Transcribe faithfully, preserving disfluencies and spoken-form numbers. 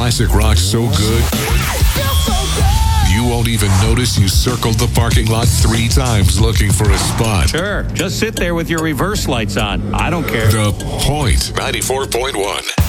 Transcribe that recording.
classic rock so good, you won't even notice you circled the parking lot three times looking for a spot. Sure, just sit there with your reverse lights on. I don't care. The Point ninety-four point one.